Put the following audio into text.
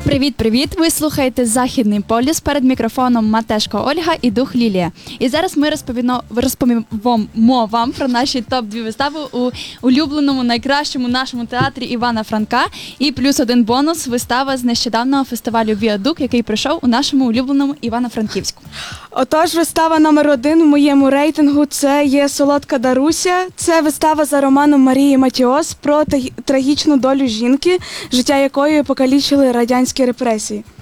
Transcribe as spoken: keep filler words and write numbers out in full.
Привіт-привіт! Ви слухаєте «Західний полюс», перед мікрофоном Матешко Ольга і Дух Лілія. І зараз ми розповімо, розповімо вам про наші топ дві вистави у улюбленому, найкращому нашому театрі Івана Франка. І плюс один бонус – вистава з нещодавнього фестивалю «Віадук», який пройшов у нашому улюбленому Івано-Франківську. Отож, вистава номер один у моєму рейтингу – це є «Солодка Даруся». Це вистава за романом Марії Матіос про трагічну долю жінки, життя якої покалічили радянські репресії.